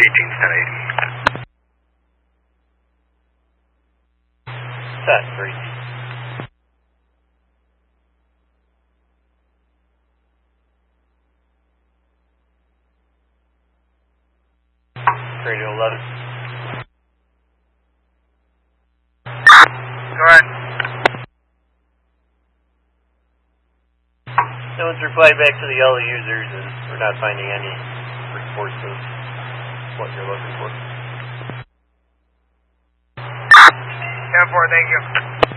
18's 1080. Set, 3. Radio 11. Go ahead. No one's replied back to the yellow users, and we're not finding any reports of what you're looking for. 10-4, thank you.